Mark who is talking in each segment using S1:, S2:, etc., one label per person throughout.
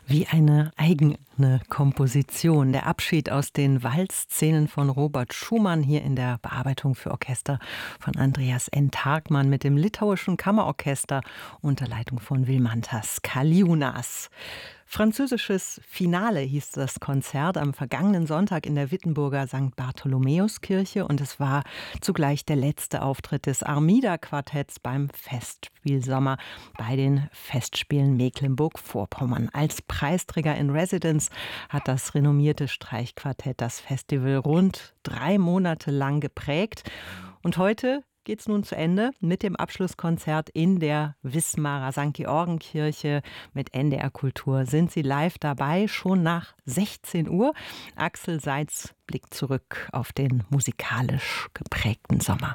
S1: Wie eine eigene Komposition. Der Abschied aus den Waldszenen von Robert Schumann hier in der Bearbeitung für Orchester von Andreas N. Tagmann mit dem Litauischen Kammerorchester unter Leitung von Vilmantas Kaliūnas. Französisches Finale hieß das Konzert am vergangenen Sonntag in der Wittenburger St. Bartholomäuskirche und es war zugleich der letzte Auftritt des Armida-Quartetts beim Festspielsommer bei den Festspielen Mecklenburg-Vorpommern. Als Preisträger in Residence hat das renommierte Streichquartett das Festival rund 3 Monate lang geprägt und heute geht es nun zu Ende mit dem Abschlusskonzert in der Wismarer St. Georgenkirche mit NDR Kultur. Sind Sie live dabei, schon nach 16 Uhr. Axel Seitz blickt zurück auf den musikalisch geprägten Sommer.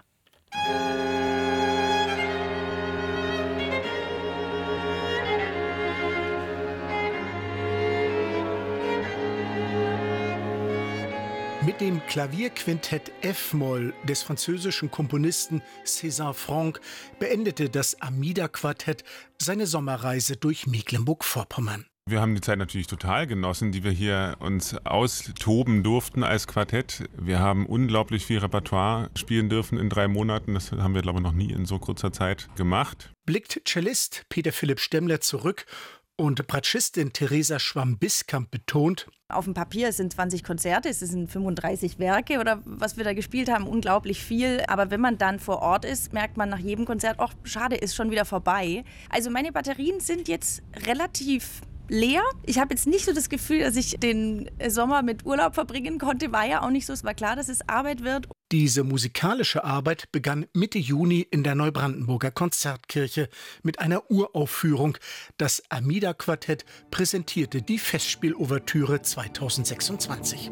S2: Mit dem Klavierquintett F-Moll des französischen Komponisten César Franck beendete das Armida-Quartett seine Sommerreise durch Mecklenburg-Vorpommern.
S3: Wir haben die Zeit natürlich total genossen, die wir hier uns austoben durften als Quartett. Wir haben unglaublich viel Repertoire spielen dürfen in 3 Monaten. Das haben wir, glaube ich, noch nie in so kurzer Zeit gemacht.
S2: Blickt Cellist Peter Philipp Stemmler zurück und Bratschistin Theresa Schwamm-Biskamp betont:
S4: Auf dem Papier sind 20 Konzerte, es sind 35 Werke oder was wir da gespielt haben, unglaublich viel. Aber wenn man dann vor Ort ist, merkt man nach jedem Konzert, ach, schade, ist schon wieder vorbei. Also meine Batterien sind jetzt relativ leer. Ich habe jetzt nicht so das Gefühl, dass ich den Sommer mit Urlaub verbringen konnte. War ja auch nicht so, es war klar, dass es Arbeit wird.
S2: Diese musikalische Arbeit begann Mitte Juni in der Neubrandenburger Konzertkirche mit einer Uraufführung. Das Armida-Quartett präsentierte die Festspiel-Ouvertüre 2026.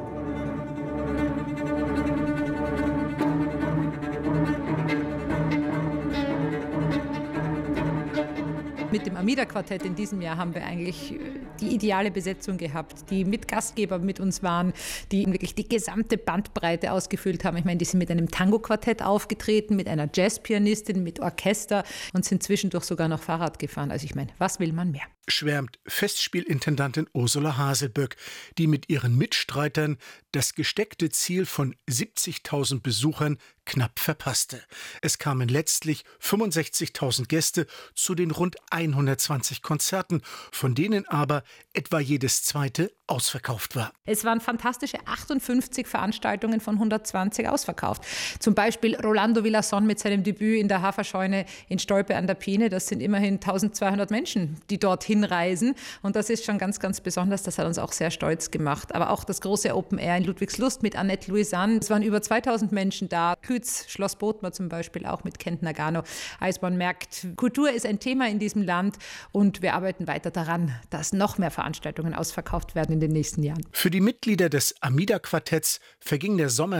S5: Mit dem Armida-Quartett in diesem Jahr haben wir eigentlich die ideale Besetzung gehabt, die mit Gastgeber mit uns waren, die wirklich die gesamte Bandbreite ausgefüllt haben. Ich meine, die sind mit einem Tango-Quartett aufgetreten, mit einer Jazzpianistin, mit Orchester und sind zwischendurch sogar noch Fahrrad gefahren. Also ich meine, was will man mehr?
S2: Schwärmt Festspielintendantin Ursula Haselböck, die mit ihren Mitstreitern das gesteckte Ziel von 70.000 Besuchern knapp verpasste. Es kamen letztlich 65.000 Gäste zu den rund 120 Konzerten, von denen aber etwa jedes zweite ausverkauft war.
S5: Es waren fantastische 58 Veranstaltungen von 120 ausverkauft. Zum Beispiel Rolando Villazón mit seinem Debüt in der Haferscheune in Stolpe an der Peene. Das sind immerhin 1200 Menschen, die dorthin reisen. Und das ist schon ganz, ganz besonders. Das hat uns auch sehr stolz gemacht. Aber auch das große Open Air in Ludwigslust mit Annette Louisanne. Es waren über 2000 Menschen da. Kütz, Schloss Bothmer zum Beispiel, auch mit Kent Nagano. Also man merkt, Kultur ist ein Thema in diesem Land. Und wir arbeiten weiter daran, dass noch mehr Veranstaltungen ausverkauft werden in den nächsten Jahren.
S2: Für die Mitglieder des Armida-Quartetts verging der Sommer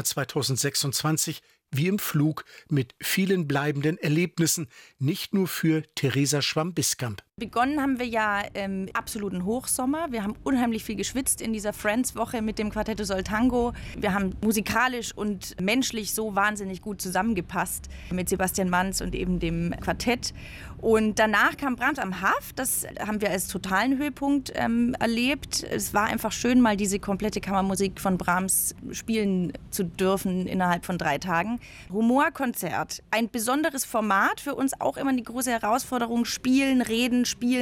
S2: 2026 wie im Flug mit vielen bleibenden Erlebnissen, nicht nur für Theresa Schwamm-Biskamp.
S4: Begonnen haben wir ja im absoluten Hochsommer. Wir haben unheimlich viel geschwitzt in dieser Friends-Woche mit dem Quartetto Sol Tango. Wir haben musikalisch und menschlich so wahnsinnig gut zusammengepasst mit Sebastian Manz und eben dem Quartett. Und danach kam Brahms am Haff. Das haben wir als totalen Höhepunkt erlebt. Es war einfach schön, mal diese komplette Kammermusik von Brahms spielen zu dürfen innerhalb von 3 Tagen. Humorkonzert, ein besonderes Format, für uns auch immer die große Herausforderung, spielen, reden,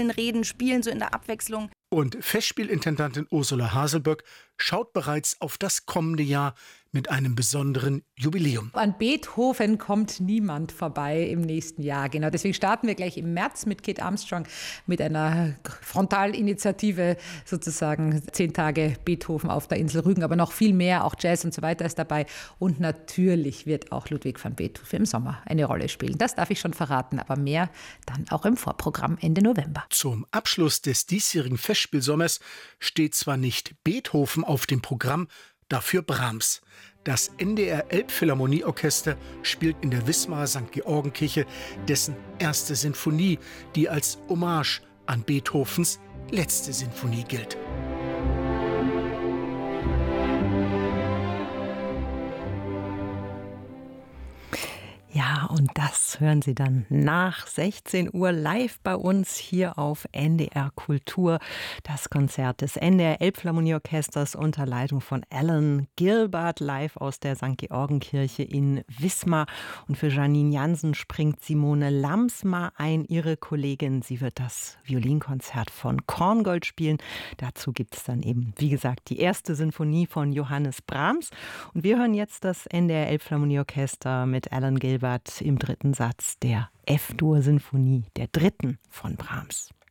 S4: so in der Abwechslung.
S2: Und Festspielintendantin Ursula Haselböck schaut bereits auf das kommende Jahr mit einem besonderen Jubiläum.
S5: An Beethoven kommt niemand vorbei im nächsten Jahr. Genau, deswegen starten wir gleich im März mit Kate Armstrong mit einer Frontalinitiative, sozusagen 10 Tage Beethoven auf der Insel Rügen, aber noch viel mehr, auch Jazz und so weiter ist dabei. Und natürlich wird auch Ludwig van Beethoven im Sommer eine Rolle spielen. Das darf ich schon verraten, aber mehr dann auch im Vorprogramm Ende November.
S2: Zum Abschluss des diesjährigen Festspielsommers steht zwar nicht Beethoven auf dem Programm, dafür Brahms. Das NDR Elbphilharmonieorchester spielt in der Wismarer St. Georgenkirche dessen erste Sinfonie, die als Hommage an Beethovens letzte Sinfonie gilt.
S1: Ja, Und das hören Sie dann nach 16 Uhr live bei uns hier auf NDR Kultur. Das Konzert des NDR Elbphilharmonieorchesters unter Leitung von Alan Gilbert live aus der St. Georgenkirche in Wismar. Und für Janine Jansen springt Simone Lamsma ein, ihre Kollegin. Sie wird das Violinkonzert von Korngold spielen. Dazu gibt es dann eben, wie gesagt, die erste Sinfonie von Johannes Brahms. Und wir hören jetzt das NDR Elbphilharmonieorchester mit Alan Gilbert im dritten Satz der F-Dur-Sinfonie, der dritten von Brahms.